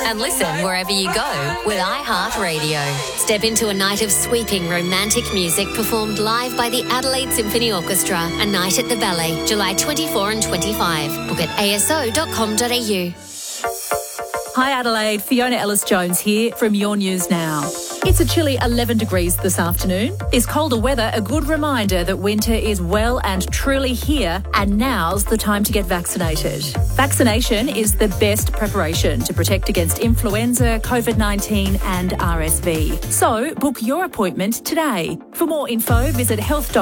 And listen wherever you go with iHeartRadio. Step into a night of sweeping romantic music performed live by the Adelaide Symphony Orchestra, a night at the Ballet, July 24 and 25. Book at aso.com.au. Hi Adelaide, Fiona Ellis-Jones here from Your News Now. It's a chilly 11 degrees this afternoon. This colder weather, a good reminder that winter is well and truly here, and now's the time to get vaccinated. Vaccination is the best preparation to protect against influenza, COVID-19 and RSV. So book your appointment today. For more info, visit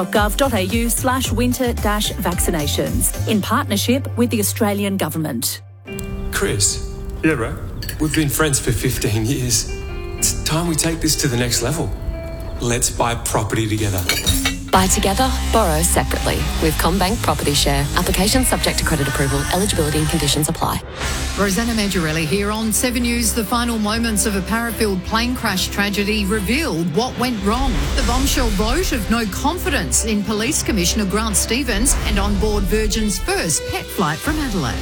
health.gov.au/winter-vaccinations in partnership with the Australian Government. Chris. Yeah, right. We've been friends for 15 years. It's time we take this to the next level. Let's buy property together. Buy together, borrow separately with CommBank Property Share. Application subject to credit approval. Eligibility and conditions apply. Rosanna Maggiorelli here on 7 News. The final moments of a Parafield plane crash tragedy revealed what went wrong. The bombshell vote of no confidence in Police Commissioner Grant Stevens and on board Virgin's first pet flight from Adelaide.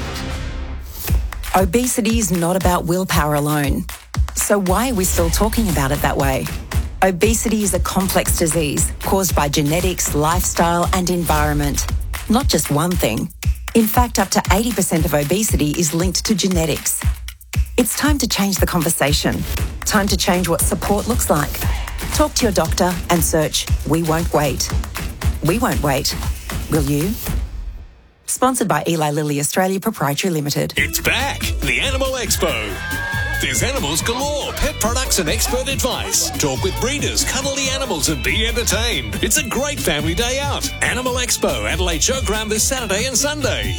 Obesity is not about willpower alone. So why are we still talking about it that way? Obesity is a complex disease caused by genetics, lifestyle and environment. Not just one thing. In fact, up to 80% of obesity is linked to genetics. It's time to change the conversation. Time to change what support looks like. Talk to your doctor and search We Won't Wait. We won't wait. Will you? Sponsored by Eli Lilly Australia Proprietary Limited. It's back, the Animal Expo. There's animals galore, pet products and expert advice. Talk with breeders, cuddle the animals and be entertained. It's a great family day out. Animal Expo, Adelaide Showground this Saturday and Sunday.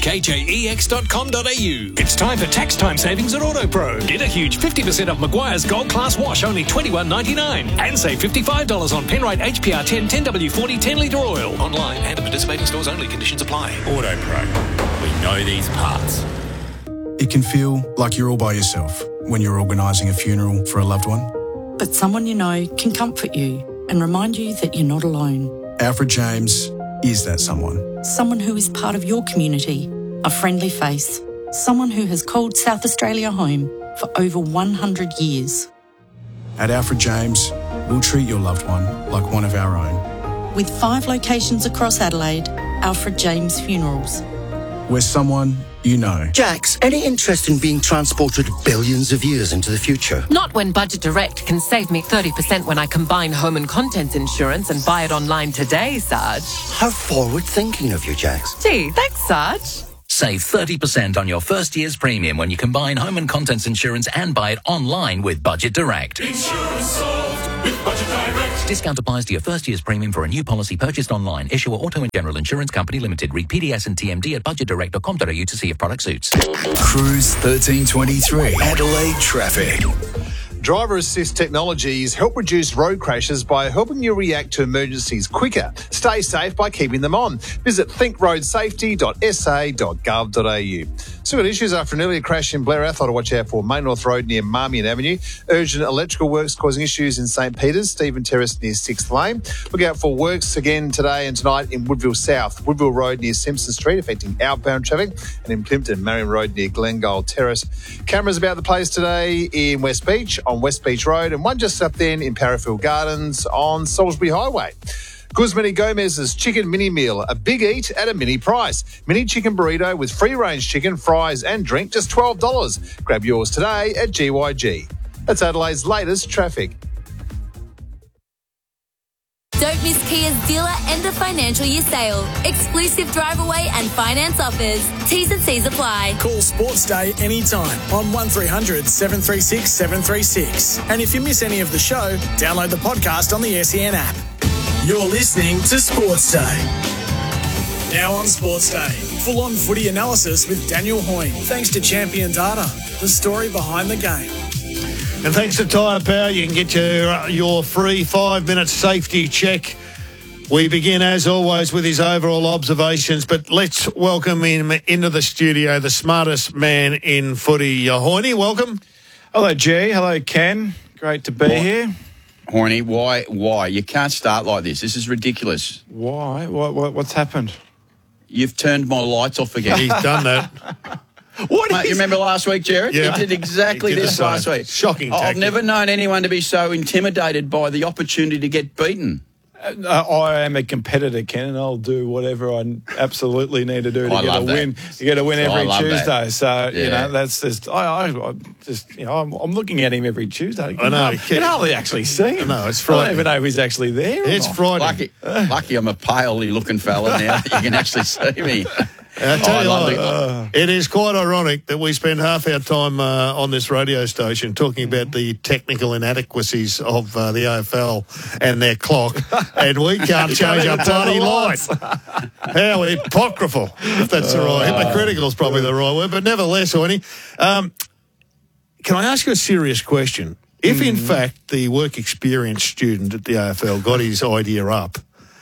kjex.com.au. It's time for tax time savings at AutoPro. Get a huge 50% off Maguire's Gold Class Wash, only $21.99. And save $55 on Penrite HPR 10 10W40 10-litre oil. Online and at participating stores only. Conditions apply. AutoPro. We know these parts. It can feel like you're all by yourself when you're organising a funeral for a loved one. But someone you know can comfort you and remind you that you're not alone. Alfred James is that someone. Someone who is part of your community, a friendly face, someone who has called South Australia home for over 100 years. At Alfred James, we'll treat your loved one like one of our own. With 5 locations across Adelaide, Alfred James Funerals. We're someone you know. Jax, any interest in being transported billions of years into the future? Not when Budget Direct can save me 30% when I combine home and contents insurance and buy it online today, Sarge. How forward-thinking of you, Jax. Gee, thanks, Sarge. Save 30% on your first year's premium when you combine home and contents insurance and buy it online with Budget Direct. Insurance solved with Budget Direct. Discount applies to your first year's premium for a new policy purchased online. Issuer Auto and General Insurance Company Limited. Read PDS and TMD at budgetdirect.com.au to see if product suits. Cruise 1323. Adelaide traffic. Driver assist technologies help reduce road crashes by helping you react to emergencies quicker. Stay safe by keeping them on. Visit thinkroadsafety.sa.gov.au. Still got issues after an earlier crash in Blair Athol to watch out for. Main North Road near Marmion Avenue. Urgent electrical works causing issues in St Peters, Stephen Terrace near 6th Lane. Look out for works again today and tonight in Woodville South. Woodville Road near Simpson Street affecting outbound traffic. And in Plimpton, Marion Road near Glengold Terrace. Cameras about the place today in West Beach on West Beach Road and one just up then in Parafield Gardens on Salisbury Highway. Guzmani Gomez's Chicken Mini Meal, a big eat at a mini price. Mini chicken burrito with free-range chicken, fries and drink, just $12. Grab yours today at GYG. That's Adelaide's latest traffic. Don't miss Kia's dealer end of financial year sale. Exclusive drive away and finance offers. T's and C's apply. Call Sports Day anytime on 1300 736 736. And if you miss any of the show, download the podcast on the SEN app. You're listening to Sports Day. Now on Sports Day, full-on footy analysis with Daniel Hoyne. Thanks to Champion Data, the story behind the game. And thanks to Tyre Power, you can get your free 5-minute safety check. We begin, as always, with his overall observations, but let's welcome him into the studio, the smartest man in footy. Hoyne, welcome. Hello, G. Hello, Ken. Great to be here. Hoyne, why? You can't start like this. This is ridiculous. Why? What's happened? You've turned my lights off again. He's done that. Mate, you remember last week, Jared? Yeah. He did exactly this last week. Shocking I've tactic. never known anyone to be so intimidated by the opportunity to get beaten. I am a competitor, Ken, and I'll do whatever I absolutely need to do to I get a love that. win. You get a win I every love Tuesday, that. so Yeah. that's just I'm looking at him every Tuesday. I know. You can hardly actually see him. No, it's I frightening. don't even know if he's actually there. It's frightening. Lucky I'm a palely looking fella now that you can actually see me. I tell you love what, it is quite ironic that we spend half our time on this radio station talking about the technical inadequacies of the AFL and their clock, and we can't change our bloody lights. How hypocritical, if that's the right. Hypocritical is probably the right word, but nevertheless, Hoyne, can I ask you a serious question? If, in fact, the work experience student at the AFL got his idea up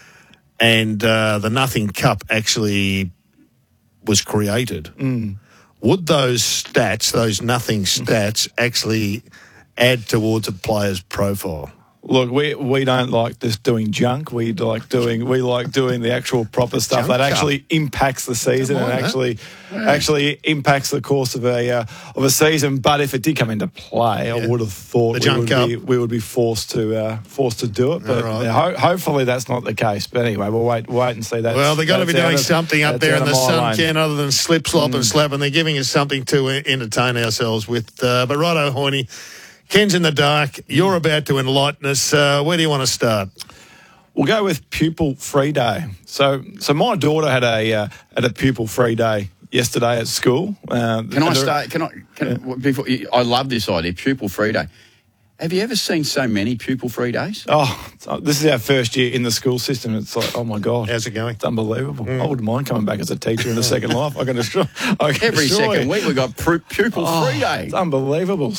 and the Nothing Cup actually was created, would those stats, those nothing stats, actually add towards a player's profile? Look, we don't like just doing junk. We like doing the actual proper stuff Junk that cup. actually impacts the season Come on, and actually impacts the course of a season. But if it did come into play, I would have thought we would be forced to do it. But hopefully that's not the case. But anyway, we'll wait and see that. Well, they've got to be doing something up there in the sun, can. Ken, other than slip, slop and slap, and they're giving us something to entertain ourselves with. But righto, Hoyne, Ken's in the dark. You're about to enlighten us. Where do you want to start? We'll go with Pupil Free Day. So my daughter had a Pupil Free Day yesterday at school. Can I start? Before I love this idea, Pupil Free Day. Have you ever seen so many Pupil Free Days? Oh, this is our first year in the school system. It's like, oh my God, how's it going? It's unbelievable. I wouldn't mind coming back as a teacher in a second life. I can assure. Every second week we've got Pupil Free Day. It's unbelievable.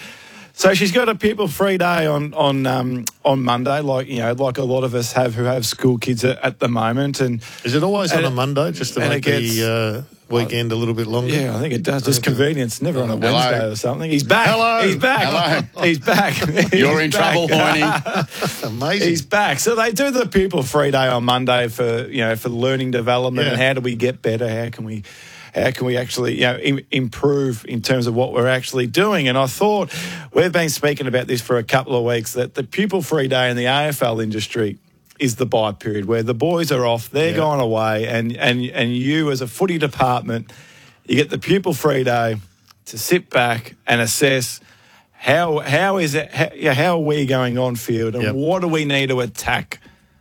So she's got a Pupil Free Day on Monday, like a lot of us have who have school kids at the moment. And is it always on a Monday, just to make the weekend a little bit longer? Yeah, I think it does. Just convenience. Never on a Wednesday or something. He's back. Hello. He's back. Hello. He's back. You're in trouble, Hoyne. Amazing. He's back. So they do the Pupil Free Day on Monday for learning development and how do we get better? How can we actually improve in terms of what we're actually doing? And I thought we've been speaking about this for a couple of weeks, that the Pupil Free Day in the AFL industry is the bye period where the boys are off, they're gone away, and you as a footy department, you get the Pupil Free Day to sit back and assess how are we going on field and what do we need to attack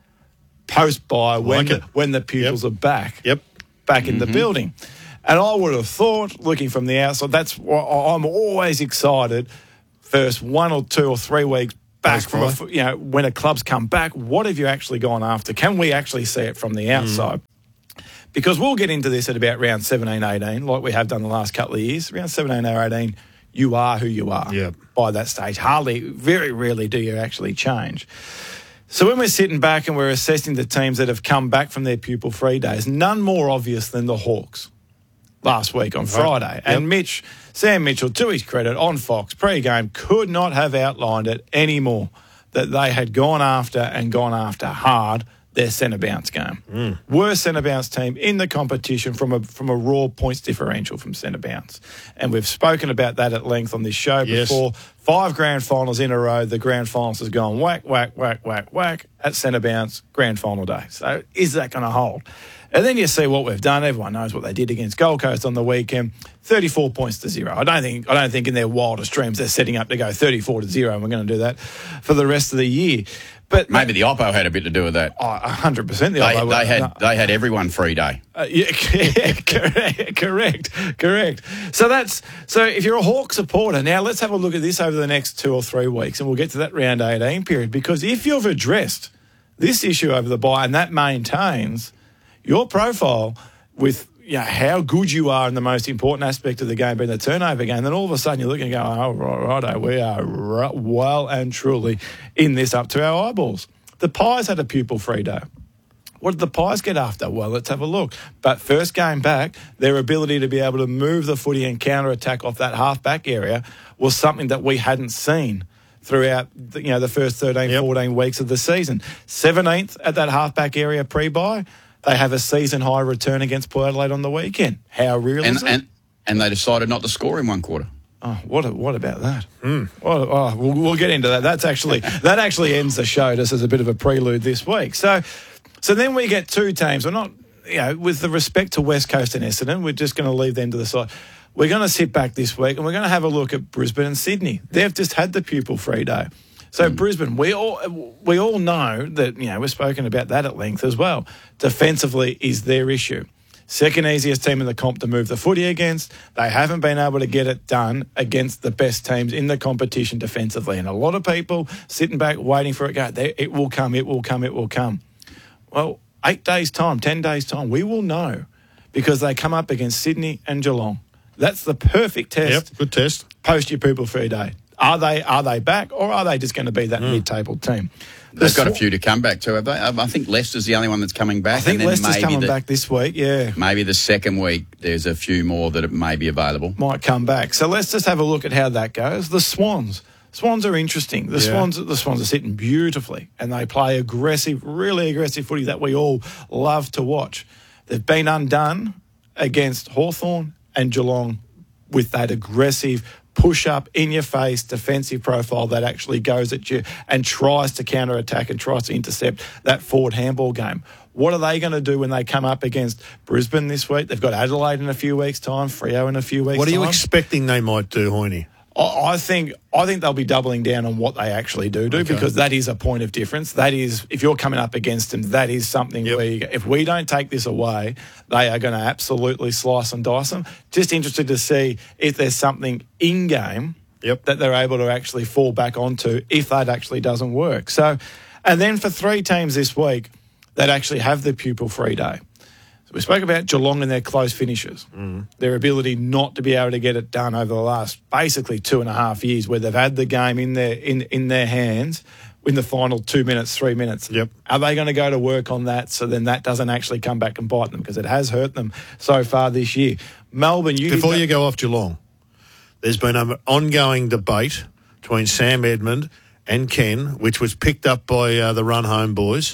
post bye when the pupils are back in the building. And I would have thought, looking from the outside, that's why I'm always excited. First 1 or 2 or 3 weeks back from when a club's come back, what have you actually gone after? Can we actually see it from the outside? Because we'll get into this at about round 17, 18, like we have done the last couple of years. Around 17 or 18, you are who you are by that stage. Very rarely do you actually change. So when we're sitting back and we're assessing the teams that have come back from their Pupil Free Days, none more obvious than the Hawks last week on Friday. And Sam Mitchell, to his credit, on Fox pre-game, could not have outlined it any more that they had gone after hard their centre bounce game. Worst centre bounce team in the competition from a raw points differential from centre bounce. And we've spoken about that at length on this show before. 5 grand finals in a row, the grand finals has gone whack, whack, whack, whack, whack at centre bounce, grand final day. So is that going to hold? And then you see what we've done. Everyone knows what they did against Gold Coast on the weekend. 34 points to 0. I don't think in their wildest dreams they're setting up to go 34 to 0, and we're going to do that for the rest of the year. But maybe the Oppo had a bit to do with that. 100%. The Oppo they had everyone free day. Correct. So if you're a Hawk supporter, now let's have a look at this over the next 2 or 3 weeks, and we'll get to that round 18 period. Because if you've addressed this issue over the bye and that maintains your profile with how good you are in the most important aspect of the game being the turnover game, then all of a sudden you're looking and go, oh, righto, we are well and truly in this up to our eyeballs. The Pies had a Pupil Free Day. What did the Pies get after? Well, let's have a look. But first game back, their ability to be able to move the footy and counter-attack off that half-back area was something that we hadn't seen throughout the first 13, 14 weeks of the season. 17th at that half-back area pre-bye. They have a season-high return against Port Adelaide on the weekend. How real is it? and they decided not to score in one quarter. Oh, what about that? We'll get into that. That actually ends the show just as a bit of a prelude this week. So then we get two teams. We're not, with the respect to West Coast and Essendon, we're just going to leave them to the side. We're going to sit back this week and we're going to have a look at Brisbane and Sydney. They've just had the pupil-free day. So Brisbane, we all know that, we've spoken about that at length as well. Defensively is their issue. Second easiest team in the comp to move the footy against. They haven't been able to get it done against the best teams in the competition defensively. And a lot of people sitting back waiting for it, it will come, it will come, it will come. Well, 8 days' time, 10 days' time, we will know because they come up against Sydney and Geelong. That's the perfect test. Yep, good test. Post your pupil-free day. Are they back or are they just going to be that mid-table team? They've got a few to come back to, have they? I think Leicester's the only one that's coming back. I think Leicester's coming back this week, yeah. Maybe the second week there's a few more that may be available. Might come back. So let's just have a look at how that goes. The Swans. Swans are interesting. The Swans are sitting beautifully and they play really aggressive footy that we all love to watch. They've been undone against Hawthorn and Geelong with that aggressive push-up, in-your-face, defensive profile that actually goes at you and tries to counter-attack and tries to intercept that forward handball game. What are they going to do when they come up against Brisbane this week? They've got Adelaide in a few weeks' time, Freo in a few weeks' time. What are you expecting they might do, Hoyne? I think they'll be doubling down on what they actually do because that is a point of difference. That is, if you're coming up against them, that is something where if we don't take this away, they are going to absolutely slice and dice them. Just interested to see if there's something in-game that they're able to actually fall back onto if that actually doesn't work. So, and then for 3 teams this week that actually have the pupil-free day. We spoke about Geelong and their close finishes, their ability not to be able to get it done over the last basically 2.5 years where they've had the game in their hands in the final 2 minutes, 3 minutes. Yep. Are they going to go to work on that so then that doesn't actually come back and bite them because it has hurt them so far this year? Melbourne, before you go off Geelong, there's been an ongoing debate between Sam Edmund and Ken, which was picked up by the Run Home boys,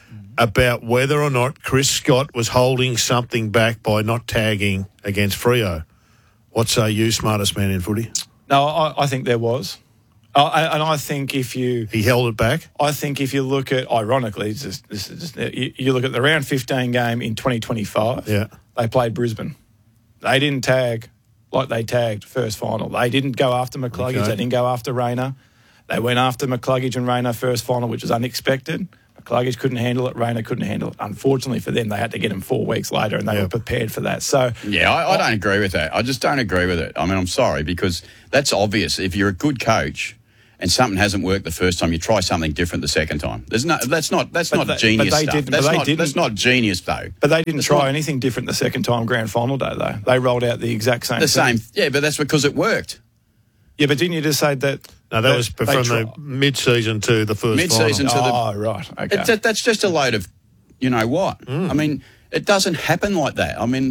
about whether or not Chris Scott was holding something back by not tagging against Freo. What say you, smartest man in footy? No, I think there was. And I think if you... He held it back? I think if you look at, ironically, you look at the round 15 game in 2025, they played Brisbane. They didn't tag like they tagged first final. They didn't go after McCluggage. They didn't go after Rayner. They went after McCluggage and Rayner first final, which was unexpected. McCluggage couldn't handle it. Rayner couldn't handle it. Unfortunately for them, they had to get him 4 weeks later and they were prepared for that. So I don't agree with that. I just don't agree with it. I mean, I'm sorry because that's obvious. If you're a good coach and something hasn't worked the first time, you try something different the second time. That's not genius stuff. That's not genius though. But they didn't try anything different the second time grand final day though. They rolled out the exact same thing. Yeah, but that's because it worked. Yeah, but didn't you just say that? No, that was from the mid-season to the first mid-season final. To the... Oh, right. Okay. That's just a load of, you know what? I mean, it doesn't happen like that. I mean,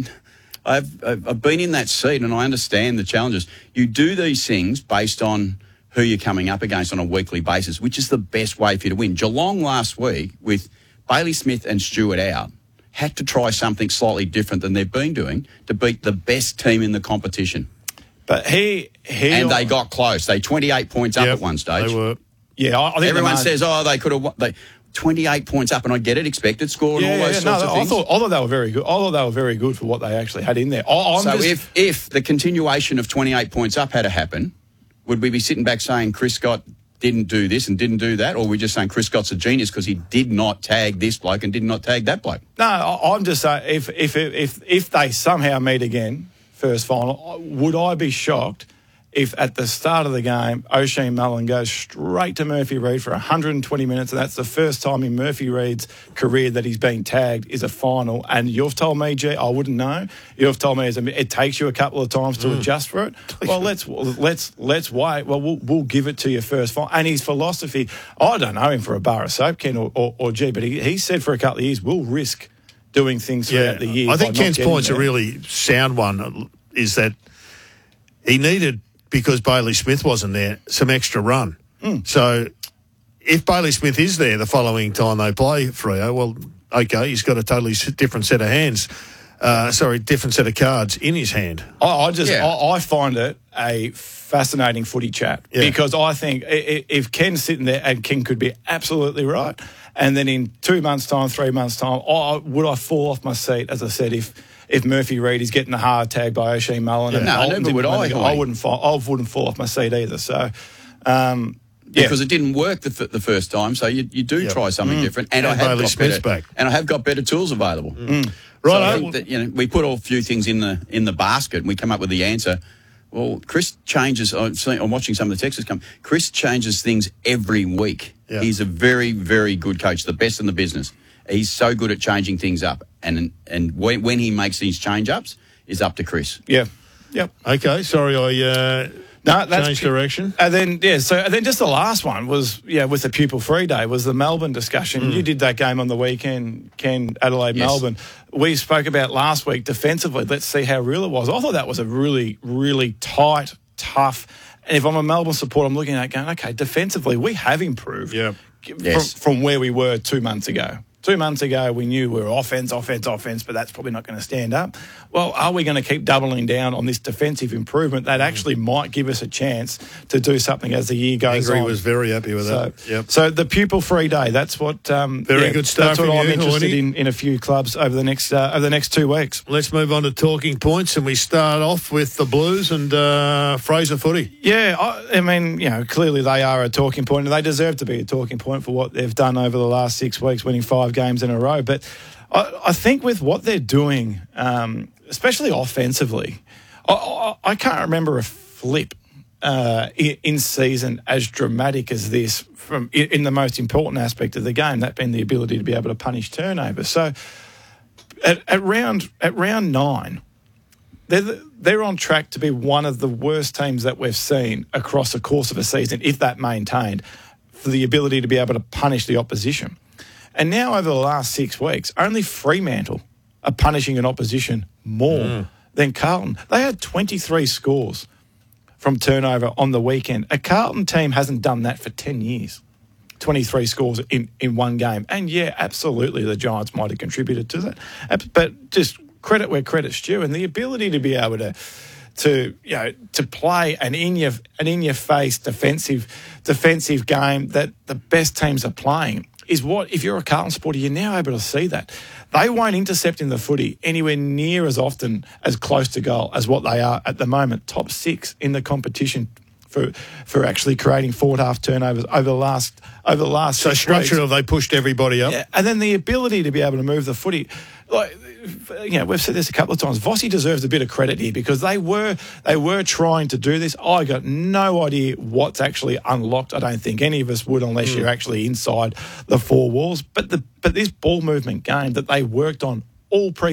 I've been in that seat and I understand the challenges. You do these things based on who you're coming up against on a weekly basis, which is the best way for you to win. Geelong last week, with Bailey Smith and Stewart out, had to try something slightly different than they've been doing to beat the best team in the competition. But and they got close. They 28 points up at one stage. They were. Yeah, I think everyone says, they could have. 28 points up, and I get it, expected score, and all those sorts of things. I thought they were very good. I thought they were very good for what they actually had in there. If the continuation of 28 points up had to happen, would we be sitting back saying Chris Scott didn't do this and didn't do that, or are we just saying Chris Scott's a genius because he did not tag this bloke and did not tag that bloke? No, I'm just saying if they somehow meet again. First final, would I be shocked if at the start of the game, Oisin Mullen goes straight to Murphy Reid for 120 minutes, and that's the first time in Murphy Reid's career that he's been tagged is a final, and you've told me, G, I wouldn't know. You've told me it takes you a couple of times to adjust for it. Well, let's wait. Well, we'll give it to you first final. And his philosophy, I don't know him for a bar of soap, Ken or G, but he said for a couple of years, we'll risk doing things throughout the year. I think Ken's point's a really sound one, is that he needed, because Bailey Smith wasn't there, some extra run. So if Bailey Smith is there the following time they play Freo, well, okay, he's got a totally different set of hands. different set of cards in his hand. I find it a fascinating footy chat because I think if Ken's sitting there, and Ken could be absolutely right, and then in 2 months' time, 3 months' time, would I fall off my seat, as I said, if Murphy Reid is getting a hard tag by O'Shea Mullen? Yeah. No, never would I. I wouldn't fall off my seat either. So, because it didn't work the first time, so you do try something different. And I have got better tools available. Right. So I think that, we put a few things in the basket and we come up with the answer. Well, Chris changes. I'm watching some of the texts come. Chris changes things every week. Yeah. He's a very, very good coach, the best in the business. He's so good at changing things up, and when he makes these change-ups, is up to Chris. Yeah. Yep. Okay. Sorry, that's changed direction. And then just the last one was with the pupil free day was the Melbourne discussion. You did that game on the weekend, Ken, Adelaide, Melbourne. We spoke about last week defensively. Let's see how real it was. I thought that was a really, really tight, tough. And if I'm a Melbourne supporter, I'm looking at it going, okay, defensively we have improved from where we were 2 months ago. 2 months ago, we knew we were offense, but that's probably not going to stand up. Well, are we going to keep doubling down on this defensive improvement that actually might give us a chance to do something as the year goes on? Was very happy with that. Yep. So the pupil free day, that's what. Very good stuff. That's what I'm interested in a few clubs over the next 2 weeks. Let's move on to talking points, and we start off with the Blues and Fraser footy. Yeah, I mean, clearly they are a talking point, and they deserve to be a talking point for what they've done over the last 6 weeks, winning 5 games in a row. But I think with what they're doing, especially offensively, I can't remember a flip in season as dramatic as this in the most important aspect of the game, that being the ability to be able to punish turnovers. So at round 9, they're on track to be one of the worst teams that we've seen across the course of a season, if that maintained, for the ability to be able to punish the opposition. And now over the last 6 weeks, only Fremantle are punishing an opposition more than Carlton. They had 23 scores from turnover on the weekend. A Carlton team hasn't done that for 10 years. 23 scores in one game. And absolutely the Giants might have contributed to that. But just credit where credit's due, and the ability to be able to play an in your face defensive game that the best teams are playing is what, if you're a Carlton supporter, you're now able to see that. They won't intercept in the footy anywhere near as often as close to goal as what they are at the moment. Top 6 in the competition for actually creating forward half turnovers over the last 6 weeks. Structural, they pushed everybody up. Yeah, and then the ability to be able to move the footy. We've said this a couple of times. Vossi deserves a bit of credit here because they were trying to do this. I got no idea what's actually unlocked. I don't think any of us would unless you're actually inside the 4 walls. But this ball movement game that they worked on all